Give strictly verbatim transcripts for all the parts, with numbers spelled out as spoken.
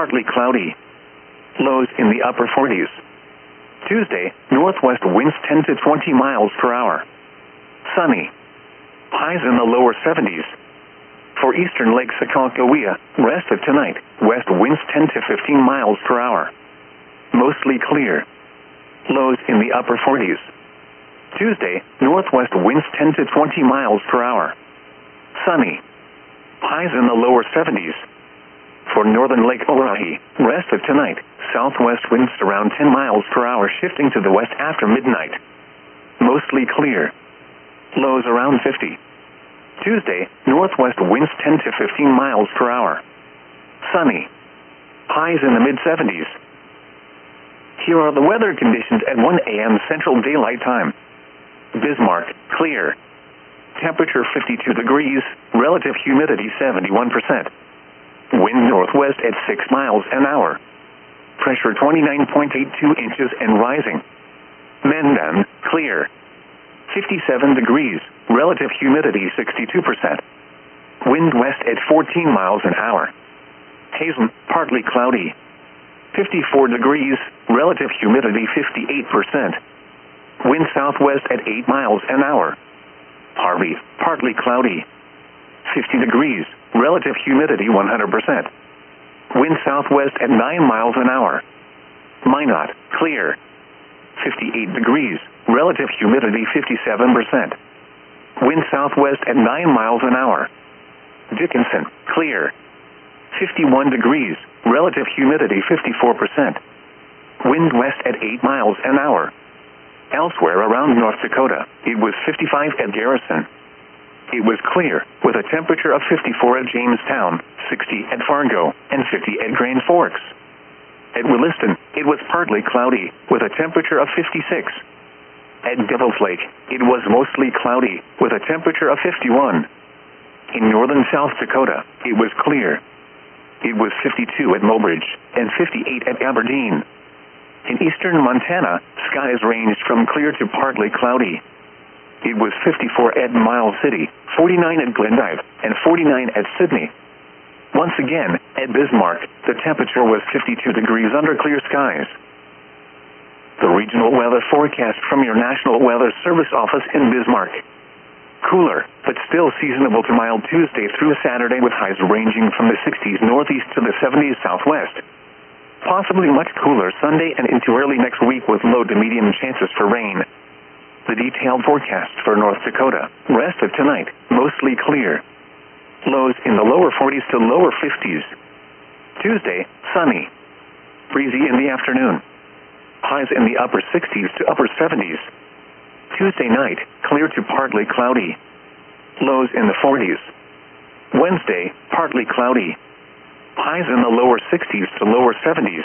partly cloudy. Lows in the upper forties. Tuesday, northwest winds ten to twenty miles per hour. Sunny. Highs in the lower seventies. For eastern Lake Sakakawea, rest of tonight, west winds ten to fifteen miles per hour. Mostly clear. Lows in the upper forties. Tuesday, northwest winds ten to twenty miles per hour. Sunny. Highs in the lower seventies. For northern Lake Orohi, rest of tonight, southwest winds around ten miles per hour shifting to the west after midnight. Mostly clear. Lows around fifty. Tuesday, northwest winds ten to fifteen miles per hour. Sunny. Highs in the mid-seventies. Here are the weather conditions at one A M Central Daylight Time. Bismarck, clear. Temperature fifty-two degrees, relative humidity seventy-one percent. Wind northwest at six miles an hour. Pressure twenty-nine point eight two inches and rising. Mendan, clear. fifty-seven degrees, relative humidity sixty-two percent. Wind west at fourteen miles an hour. Hazen, partly cloudy. fifty-four degrees, relative humidity fifty-eight percent. Wind southwest at eight miles an hour. Harvey, partly cloudy. fifty degrees, relative humidity one hundred percent. Wind southwest at nine miles an hour. Minot, clear. fifty-eight degrees, relative humidity fifty-seven percent. Wind southwest at nine miles an hour. Dickinson, clear. fifty-one degrees, relative humidity fifty-four percent. Wind west at eight miles an hour. Elsewhere around North Dakota, it was fifty-five at Garrison. It was clear, with a temperature of fifty-four at Jamestown, sixty at Fargo, and fifty at Grand Forks. At Williston, it was partly cloudy, with a temperature of fifty-six. At Devil's Lake, it was mostly cloudy, with a temperature of fifty-one. In northern South Dakota, it was clear. It was fifty-two at Mobridge, and fifty-eight at Aberdeen. In eastern Montana, skies ranged from clear to partly cloudy. It was fifty-four at Miles City, forty-nine at Glendive, and forty-nine at Sydney. Once again, at Bismarck, the temperature was fifty-two degrees under clear skies. The regional weather forecast from your National Weather Service office in Bismarck. Cooler, but still seasonable to mild Tuesday through Saturday with highs ranging from the sixties northeast to the seventies southwest. Possibly much cooler Sunday and into early next week with low to medium chances for rain. The detailed forecast for North Dakota, rest of tonight, mostly clear. Lows in the lower forties to lower fifties. Tuesday, sunny. Breezy in the afternoon. Highs in the upper sixties to upper seventies. Tuesday night, clear to partly cloudy. Lows in the forties. Wednesday, partly cloudy. Highs in the lower sixties to lower seventies.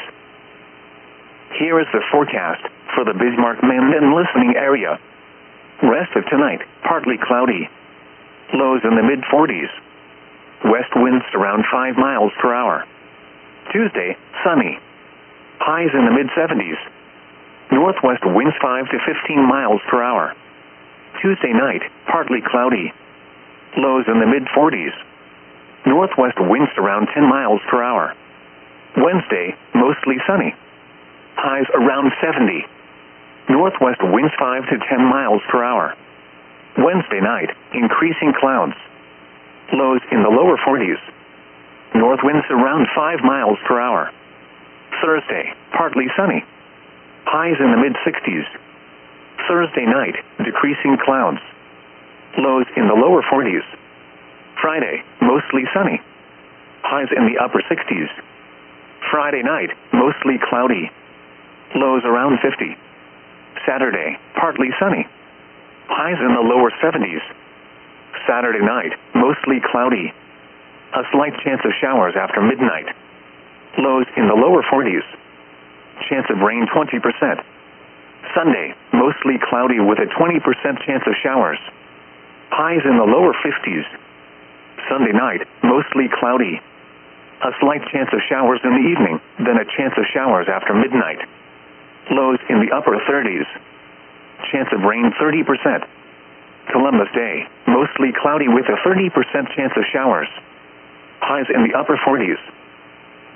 Here is the forecast for the Bismarck-Mandan listening area. Rest of tonight, partly cloudy. Lows in the mid-forties. West winds around five miles per hour. Tuesday, sunny. Highs in the mid-seventies. Northwest winds five to fifteen miles per hour. Tuesday night, partly cloudy. Lows in the mid-forties. Northwest winds around ten miles per hour. Wednesday, mostly sunny. Highs around seventy. Northwest winds five to ten miles per hour. Wednesday night, increasing clouds. Lows in the lower forties. North winds around five miles per hour. Thursday, partly sunny. Highs in the mid-sixties. Thursday night, decreasing clouds. Lows in the lower forties. Friday, mostly sunny. Highs in the upper sixties. Friday night, mostly cloudy. Lows around fifty. Saturday, partly sunny. Highs in the lower seventies. Saturday night, mostly cloudy. A slight chance of showers after midnight. Lows in the lower forties. Chance of rain twenty percent. Sunday, mostly cloudy with a twenty percent chance of showers. Highs in the lower fifties. Sunday night, mostly cloudy. A slight chance of showers in the evening, then a chance of showers after midnight. Lows in the upper thirties. Chance of rain thirty percent. Columbus Day, mostly cloudy with a thirty percent chance of showers. Highs in the upper forties.